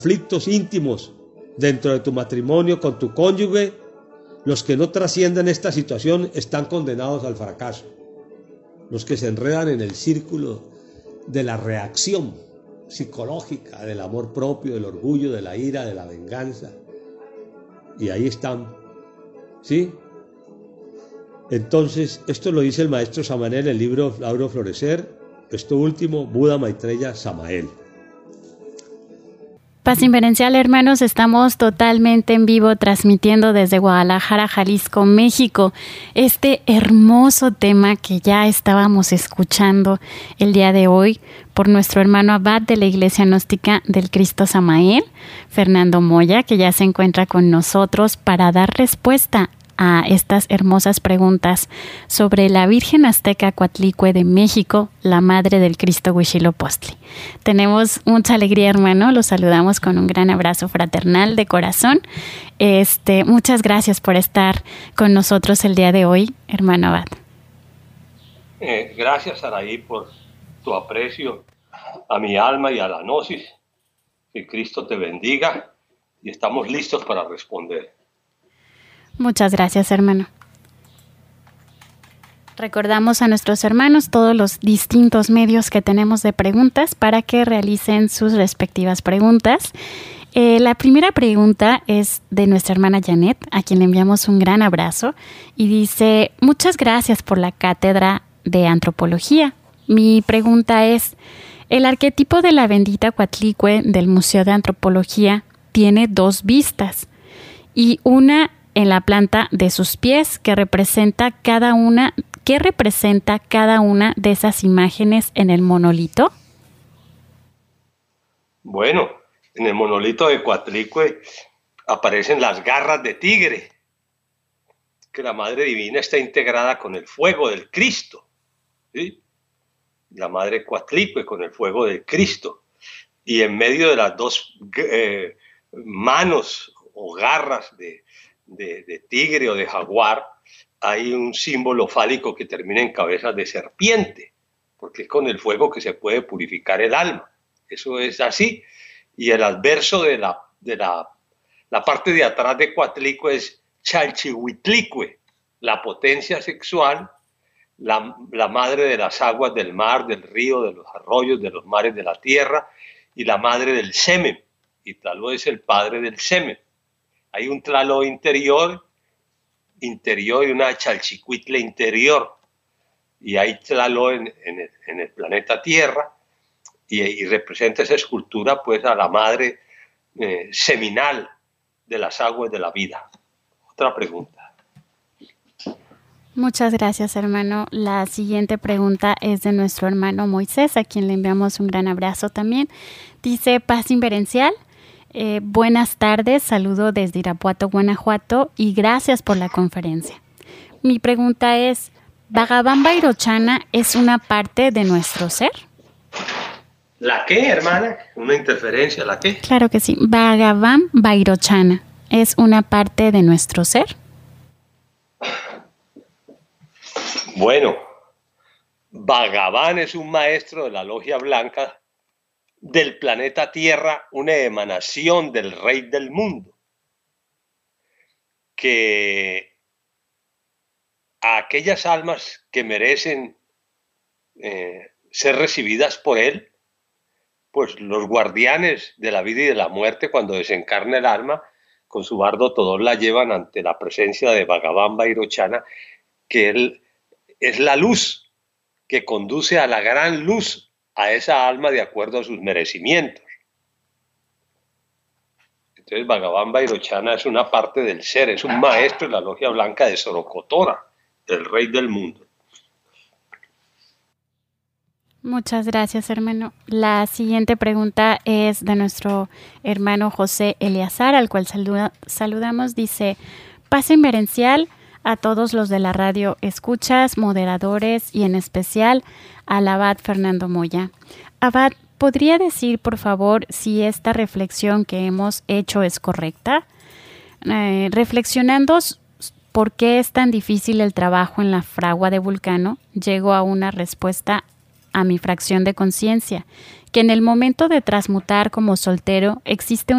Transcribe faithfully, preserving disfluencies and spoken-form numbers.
conflictos íntimos dentro de tu matrimonio con tu cónyuge, los que no trasciendan esta situación están condenados al fracaso. Los que se enredan en el círculo de la reacción psicológica, del amor propio, del orgullo, de la ira, de la venganza. Y ahí están, ¿sí? Entonces, esto lo dice el maestro Samael en el libro Lauro Florecer, esto último, Buda Maitreya Samael. Paz Inverencial, hermanos, estamos totalmente en vivo transmitiendo desde Guadalajara, Jalisco, México, este hermoso tema que ya estábamos escuchando el día de hoy por nuestro hermano abad de la Iglesia Gnóstica del Cristo Samael, Fernando Moya, que ya se encuentra con nosotros para dar respuesta a estas hermosas preguntas sobre la Virgen Azteca Coatlicue de México, la Madre del Cristo Huitzilopochtli. Tenemos mucha alegría, hermano, los saludamos con un gran abrazo fraternal de corazón. Este, muchas gracias por estar con nosotros el día de hoy, hermano abad. Eh, gracias, Saraí, por tu aprecio a mi alma y a la gnosis. Que Cristo te bendiga y estamos listos para responder. Muchas gracias, hermano. Recordamos a nuestros hermanos todos los distintos medios que tenemos de preguntas para que realicen sus respectivas preguntas. Eh, la primera pregunta es de nuestra hermana Janet, a quien le enviamos un gran abrazo, y dice: muchas gracias por la cátedra de antropología. Mi pregunta es, el arquetipo de la bendita Coatlicue del Museo de Antropología tiene dos vistas y una en la planta de sus pies que representa cada una, ¿qué representa cada una de esas imágenes en el monolito? Bueno, en el monolito de Coatlicue aparecen las garras de tigre, que la Madre Divina está integrada con el fuego del Cristo, ¿sí? La Madre Coatlicue con el fuego del Cristo, y en medio de las dos eh, manos o garras de De, de tigre o de jaguar, hay un símbolo fálico que termina en cabezas de serpiente, porque es con el fuego que se puede purificar el alma. Eso es así. Y el adverso de la, de la, la parte de atrás de Coatlicue es Chalchihuitlicue, la potencia sexual, la, la madre de las aguas del mar, del río, de los arroyos, de los mares de la tierra, y la madre del semen. Y Tlaloc es el padre del semen. Hay un Tlaloc interior, interior y una Chalchihuitle interior. Y hay Tlaloc en, en, el, en el planeta Tierra y, y representa esa escultura pues a la madre eh, seminal de las aguas de la vida. Otra pregunta. Muchas gracias, hermano. La siguiente pregunta es de nuestro hermano Moisés, a quien le enviamos un gran abrazo también. Dice: Paz Inverencial. Eh, buenas tardes, saludo desde Irapuato, Guanajuato, y gracias por la conferencia. Mi pregunta es, ¿Bhagavan Vairochana es una parte de nuestro ser? ¿La qué, hermana? ¿Una interferencia? ¿La qué? Claro que sí. Bhagavan Vairochana es una parte de nuestro ser. Bueno, Bhagavan es un maestro de la logia blanca del planeta Tierra, una emanación del Rey del mundo, que a aquellas almas que merecen eh, ser recibidas por él, pues los guardianes de la vida y de la muerte, cuando desencarna el alma, con su bardo todos la llevan ante la presencia de Bhagavan Vairochana, que él es la luz que conduce a la gran luz a esa alma de acuerdo a sus merecimientos. Entonces Bhagavan Vairochana es una parte del ser, es un maestro de la logia blanca de Sorocotora, del Rey del mundo. Muchas gracias, hermano. La siguiente pregunta es de nuestro hermano José Eleazar, al cual saluda, saludamos. Dice: Paz Inverencial a todos los de la radio escuchas, moderadores y en especial al abad Fernando Moya. Abad, ¿podría decir, por favor, si esta reflexión que hemos hecho es correcta? Eh, reflexionando por qué es tan difícil el trabajo en la fragua de Vulcano, llego a una respuesta a mi fracción de conciencia, que en el momento de transmutar como soltero existe